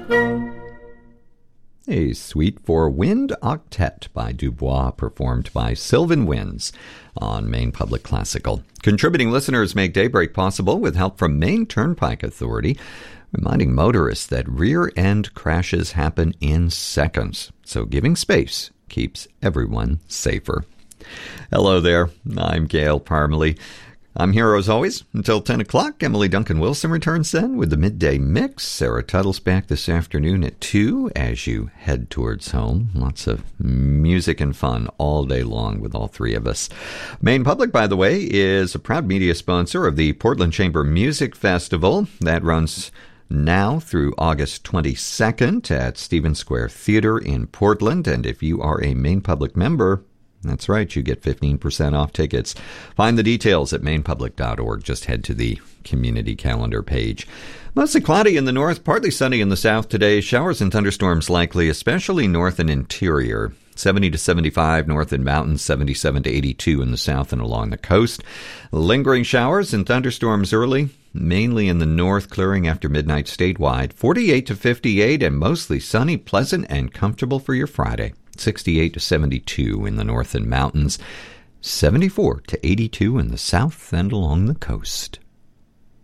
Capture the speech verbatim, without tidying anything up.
A Suite for Wind Octet by Dubois, performed by Sylvan Winds on Maine Public Classical. Contributing listeners make Daybreak possible with help from Maine Turnpike Authority, reminding motorists that rear-end crashes happen in seconds, so giving space keeps everyone safer. Hello there, I'm Gail Parmalee. I'm here as always until ten o'clock. Emily Duncan Wilson returns then with the Midday Mix. Sarah Tuttle's back this afternoon at two as you head towards home. Lots of music and fun all day long with all three of us. Maine Public, by the way, is a proud media sponsor of the Portland Chamber Music Festival. That runs now through August twenty-second at Stevens Square Theater in Portland. And if you are a Maine Public member, that's right, you get fifteen percent off tickets. Find the details at maine public dot org. Just head to the community calendar page. Mostly cloudy in the north, partly sunny in the south today. Showers and thunderstorms likely, especially north and interior. seventy to seventy-five north and mountains, seventy-seven to eighty-two in the south and along the coast. Lingering showers and thunderstorms early, mainly in the north, clearing after midnight statewide. forty-eight to fifty-eight and mostly sunny, pleasant, and comfortable for your Friday. sixty-eight to seventy-two in the north and mountains, seventy-four to eighty-two in the south and along the coast.